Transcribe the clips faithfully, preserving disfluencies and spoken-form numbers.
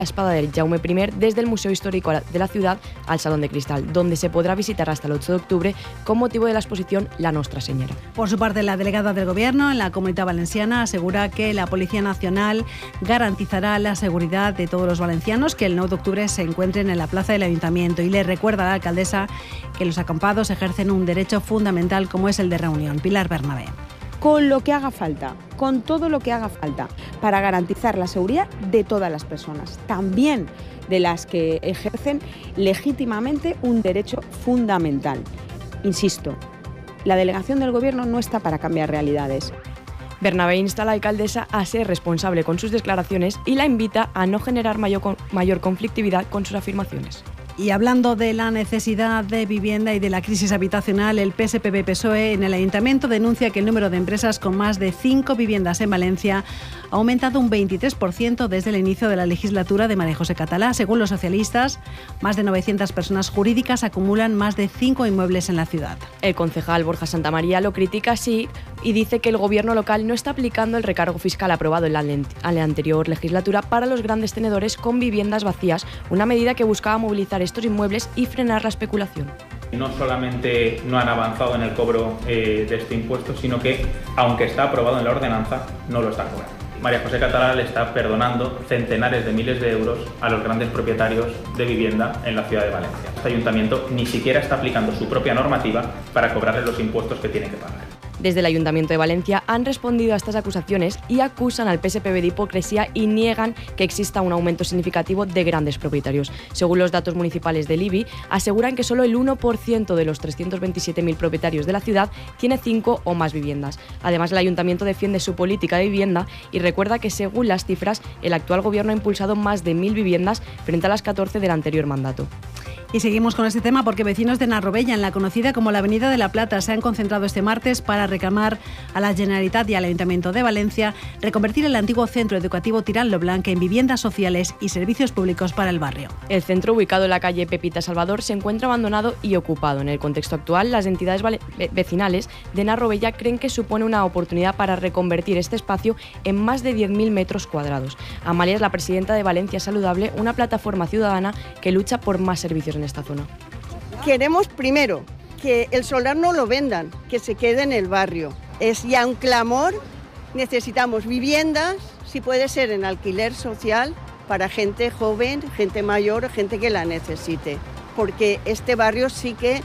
la espada del Jaume primer desde el Museo Histórico de la ciudad al Salón de Cristal, donde se podrá visitar hasta el ocho de octubre con motivo de la exposición La Nostra Senyera. Por su parte, la delegada del Gobierno en la Comunidad Valenciana asegura que la Policía Nacional garantizará la seguridad de todos los valencianos que el nueve de octubre se encuentren en la plaza del Ayuntamiento, y le recuerda a la alcaldesa que los acampados ejercen un derecho fundamental como es el de reunión. Pilar Bernabé. Con lo que haga falta, con todo lo que haga falta, para garantizar la seguridad de todas las personas, también de las que ejercen legítimamente un derecho fundamental. Insisto, la delegación del Gobierno no está para cambiar realidades. Bernabé insta a la alcaldesa a ser responsable con sus declaraciones y la invita a no generar mayor, mayor conflictividad con sus afirmaciones. Y hablando de la necesidad de vivienda y de la crisis habitacional, el P S P B P S O E en el Ayuntamiento denuncia que el número de empresas con más de cinco viviendas en Valencia ha aumentado un veintitrés por ciento desde el inicio de la legislatura de María José Catalá. Según los socialistas, más de novecientas personas jurídicas acumulan más de cinco inmuebles en la ciudad. El concejal Borja Santamaría lo critica así y dice que el Gobierno local no está aplicando el recargo fiscal aprobado en la, en la anterior legislatura para los grandes tenedores con viviendas vacías, una medida que buscaba movilizar estos inmuebles y frenar la especulación. No solamente no han avanzado en el cobro eh, de este impuesto, sino que, aunque está aprobado en la ordenanza, no lo están cobrando. María José Catalá le está perdonando centenares de miles de euros a los grandes propietarios de vivienda en la ciudad de Valencia. Este ayuntamiento ni siquiera está aplicando su propia normativa para cobrarles los impuestos que tiene que pagar. Desde el Ayuntamiento de Valencia han respondido a estas acusaciones y acusan al P S P B de hipocresía y niegan que exista un aumento significativo de grandes propietarios. Según los datos municipales del I B I, aseguran que solo el uno por ciento de los trescientos veintisiete mil propietarios de la ciudad tiene cinco o más viviendas. Además, el Ayuntamiento defiende su política de vivienda y recuerda que, según las cifras, el actual Gobierno ha impulsado más de mil viviendas frente a las catorce del anterior mandato. Y seguimos con este tema porque vecinos de Narrovella, en la conocida como la Avenida de la Plata, se han concentrado este martes para reclamar a la Generalitat y al Ayuntamiento de Valencia reconvertir el antiguo centro educativo Tirant lo Blanc en viviendas sociales y servicios públicos para el barrio. El centro, ubicado en la calle Pepita Salvador, se encuentra abandonado y ocupado. En el contexto actual, las entidades vecinales de Narrovella creen que supone una oportunidad para reconvertir este espacio en más de diez mil metros cuadrados. Amalia es la presidenta de Valencia Saludable, una plataforma ciudadana que lucha por más servicios en esta zona. Queremos primero que el solar no lo vendan, que se quede en el barrio. Es ya un clamor, necesitamos viviendas, si puede ser en alquiler social, para gente joven, gente mayor, gente que la necesite, porque este barrio sí que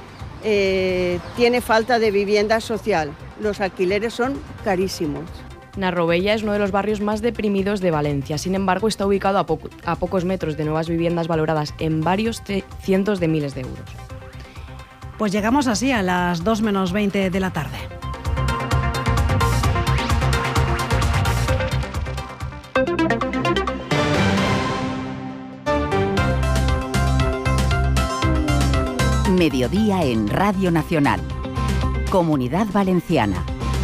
eh, tiene falta de vivienda social. Los alquileres son carísimos. Narrovella es uno de los barrios más deprimidos de Valencia. Sin embargo, está ubicado a, poco, a pocos metros de nuevas viviendas valoradas en varios cientos de miles de euros. Pues llegamos así a las dos menos veinte de la tarde. Mediodía en Radio Nacional. Comunidad Valenciana.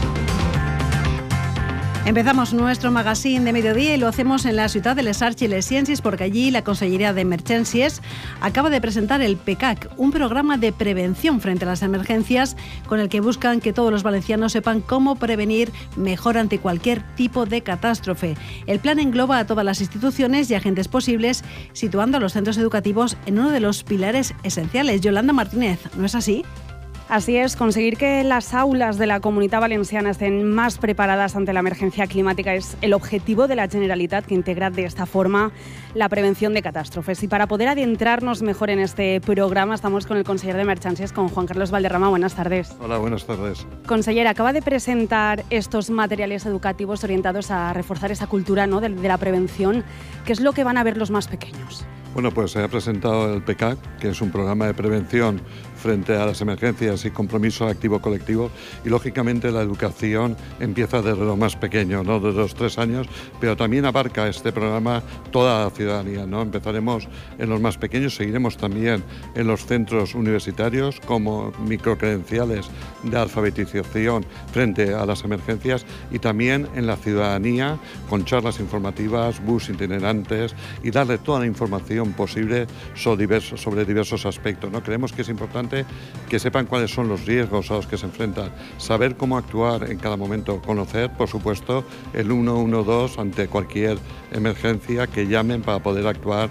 Empezamos nuestro magazine de mediodía y lo hacemos en la ciudad de Les Arts i les Ciències, porque allí la Consellería de Emergencias acaba de presentar el P E C A C, un programa de prevención frente a las emergencias con el que buscan que todos los valencianos sepan cómo prevenir mejor ante cualquier tipo de catástrofe. El plan engloba a todas las instituciones y agentes posibles, situando a los centros educativos en uno de los pilares esenciales. Yolanda Martínez, ¿no es así? Así es, conseguir que las aulas de la Comunidad Valenciana estén más preparadas ante la emergencia climática es el objetivo de la Generalitat, que integra de esta forma la prevención de catástrofes. Y para poder adentrarnos mejor en este programa, estamos con el conseller de Emergencias, con Juan Carlos Valderrama. Buenas tardes. Hola, buenas tardes. Conseller, acaba de presentar estos materiales educativos orientados a reforzar esa cultura, ¿no?, de, de la prevención. ¿Qué es lo que van a ver los más pequeños? Bueno, pues se ha presentado el P E C A C, que es un programa de prevención frente a las emergencias y compromiso activo colectivo, y lógicamente la educación empieza desde lo más pequeño, ¿no?, desde los tres años, pero también abarca este programa toda la ciudadanía, ¿no? Empezaremos en los más pequeños, seguiremos también en los centros universitarios como microcredenciales de alfabetización frente a las emergencias, y también en la ciudadanía con charlas informativas, bus itinerantes, y darle toda la información información posible sobre diversos, sobre diversos aspectos, ¿no? Creemos que es importante que sepan cuáles son los riesgos a los que se enfrentan, saber cómo actuar en cada momento, conocer, por supuesto, el uno uno dos ante cualquier emergencia, que llamen para poder actuar